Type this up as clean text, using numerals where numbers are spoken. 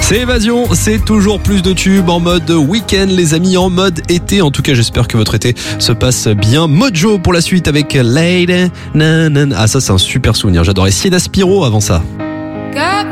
C'est Évasion, c'est toujours plus de tubes en mode week-end les amis, en mode été. En tout cas j'espère que votre été se passe bien. Mojo pour la suite avec Lady. Ah ça c'est un super souvenir, j'adorais Sieda Spiro avant ça.